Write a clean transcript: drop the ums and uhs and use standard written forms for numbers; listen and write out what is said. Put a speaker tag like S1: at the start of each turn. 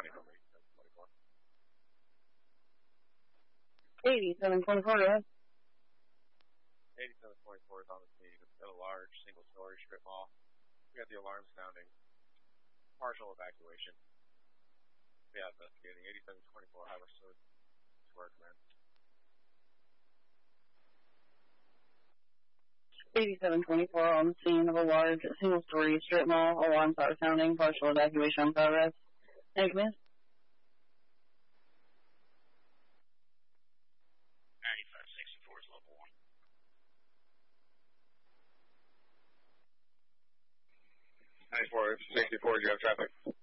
S1: 8724, go ahead.
S2: 8724 is on the scene. It's got a large single-story strip mall. We got the alarm sounding. Partial evacuation. Yeah, investigating. 8724, Haverstown. Square command.
S1: 8724 on the scene of a large single-story strip mall. Alarms are sounding. Partial evacuation in progress. Any command?
S3: 9564 is level 1.
S2: 9464, do you have traffic?